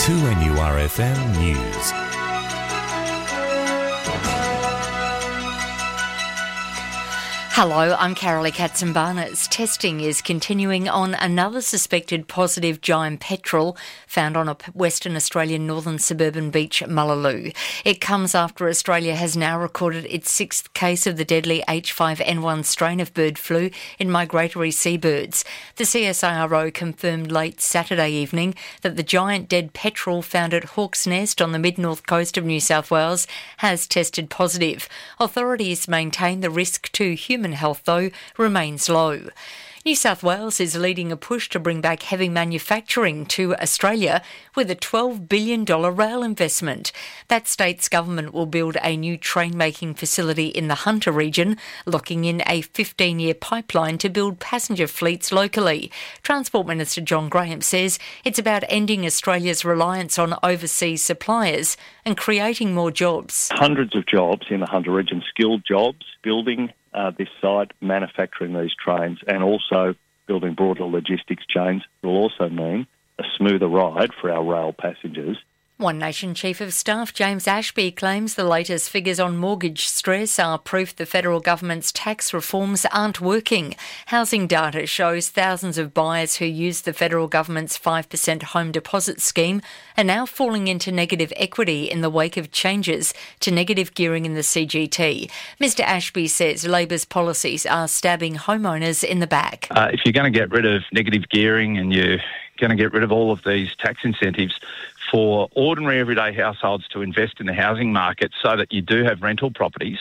2NURFM News. Hello, I'm Carolee Katzenbarnes. Testing is continuing on another suspected positive giant petrel found on a Western Australian northern suburban beach, Mullaloo. It comes after Australia has now recorded its sixth case of the deadly H5N1 strain of bird flu in migratory seabirds. The CSIRO confirmed late Saturday evening that the giant dead petrel found at Hawk's Nest on the mid-north coast of New South Wales has tested positive. Authorities maintain the risk to human health, though, remains low. New South Wales is leading a push to bring back heavy manufacturing to Australia with a $12 billion rail investment. That state's government will build a new train-making facility in the Hunter region, locking in a 15-year pipeline to build passenger fleets locally. Transport Minister John Graham says it's about ending Australia's reliance on overseas suppliers and creating more jobs. Hundreds of jobs in the Hunter region, skilled jobs, building this site, manufacturing these trains, and also building broader logistics chains will also mean a smoother ride for our rail passengers. One Nation Chief of Staff James Ashby claims the latest figures on mortgage stress are proof the federal government's tax reforms aren't working. Housing data shows thousands of buyers who used the federal government's 5% home deposit scheme are now falling into negative equity in the wake of changes to negative gearing in the CGT. Mr Ashby says Labor's policies are stabbing homeowners in the back. If you're going to get rid of negative gearing and you're going to get rid of all of these tax incentives for ordinary everyday households to invest in the housing market so that you do have rental properties,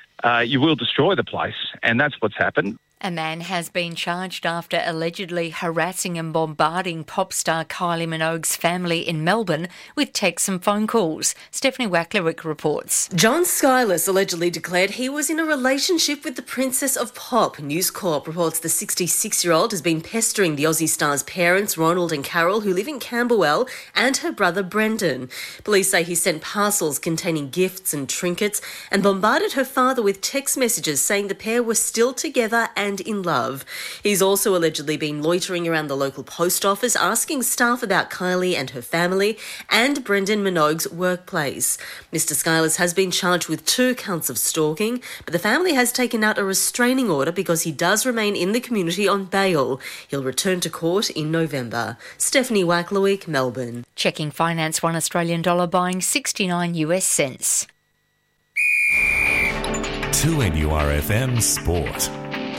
you will destroy the place, and that's what's happened. A man has been charged after allegedly harassing and bombarding pop star Kylie Minogue's family in Melbourne with texts and phone calls. Stephanie Wacklerwick reports. John Skylas allegedly declared he was in a relationship with the Princess of Pop. News Corp reports the 66-year-old has been pestering the Aussie star's parents, Ronald and Carol, who live in Camberwell, and her brother Brendan. Police say he sent parcels containing gifts and trinkets and bombarded her father with text messages saying the pair were still together and in love. He's also allegedly been loitering around the local post office asking staff about Kylie and her family and Brendan Minogue's workplace. Mr Skylas has been charged with 2 counts of stalking, but the family has taken out a restraining order because he does remain in the community on bail. He'll return to court in November. Stephanie Wacklerwick, Melbourne. Checking finance, $1 Australian dollar buying 69 US cents. 2NURFM Sport.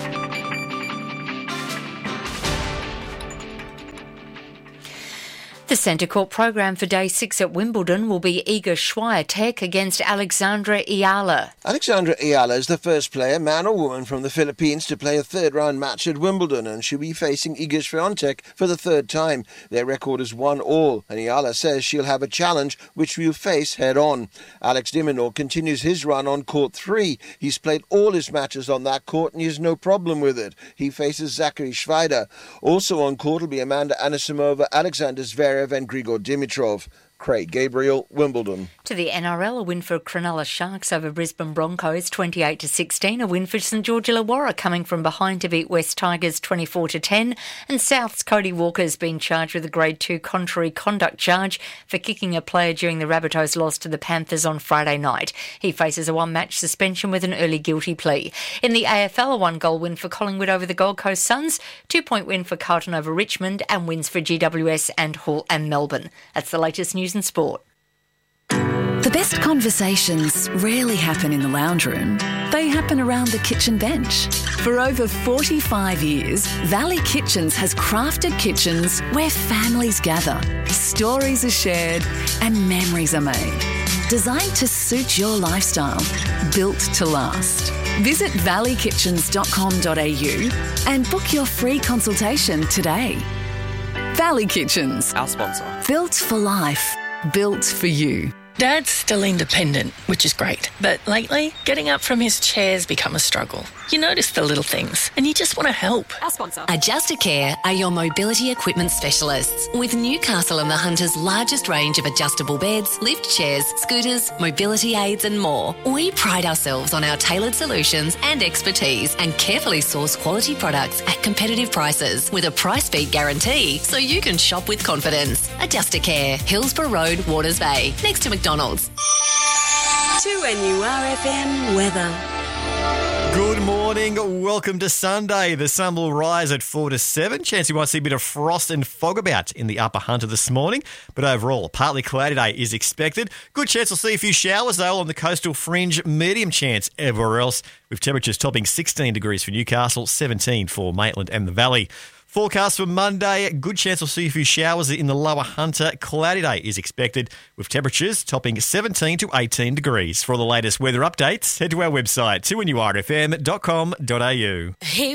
The centre court program for Day 6 at Wimbledon will be Iga Swiatek against Alexandra Ayala. Alexandra Ayala is the first player, man or woman, from the Philippines to play a third-round match at Wimbledon, and she'll be facing Iga Swiatek for the third time. Their record is 1-1, and Ayala says she'll have a challenge which we'll face head-on. Alex de Minaur continues his run on court 3. He's played all his matches on that court, and he has no problem with it. He faces Zachary Schweider. Also on court will be Amanda Anisimova, Alexander Zverev, and Grigor Dimitrov. Craig Gabriel, Wimbledon. To the NRL, a win for Cronulla Sharks over Brisbane Broncos 28-16, a win for St George Illawarra coming from behind to beat West Tigers 24-10, and South's Cody Walker has been charged with a Grade 2 contrary conduct charge for kicking a player during the Rabbitohs' loss to the Panthers on Friday night. He faces a 1-match suspension with an early guilty plea. In the AFL, a 1-goal win for Collingwood over the Gold Coast Suns, 2-point win for Carlton over Richmond, and wins for GWS and Hull and Melbourne. That's the latest news and sport. The best conversations rarely happen in the lounge room. They happen around the kitchen bench. For over 45 years, Valley Kitchens has crafted kitchens where families gather, stories are shared, and memories are made. Designed to suit your lifestyle, built to last. Visit valley-kitchens.com.au and book your free consultation today. Valley Kitchens. Our sponsor. Built for life. Built for you. Dad's still independent, which is great. But lately, getting up from his chair's become a struggle. You notice the little things and you just want to help. Our sponsor. Adjustacare are your mobility equipment specialists. With Newcastle and the Hunter's largest range of adjustable beds, lift chairs, scooters, mobility aids and more. We pride ourselves on our tailored solutions and expertise and carefully source quality products at competitive prices with a price beat guarantee so you can shop with confidence. Adjustacare, Hillsborough Road, Waters Bay, next to McDonald's. 2NURFM weather. Good morning. Welcome to Sunday. The sun will rise at 4 to 7. Chance you might see a bit of frost and fog about in the upper Hunter this morning. But overall, a partly cloudy day is expected. Good chance we'll see a few showers, though, on the coastal fringe. Medium chance everywhere else, with temperatures topping 16 degrees for Newcastle, 17 for Maitland and the Valley. Forecast for Monday, good chance we'll see a few showers in the lower Hunter. Cloudy day is expected, with temperatures topping 17 to 18 degrees. For all the latest weather updates, head to our website, 2NURFM.com.au.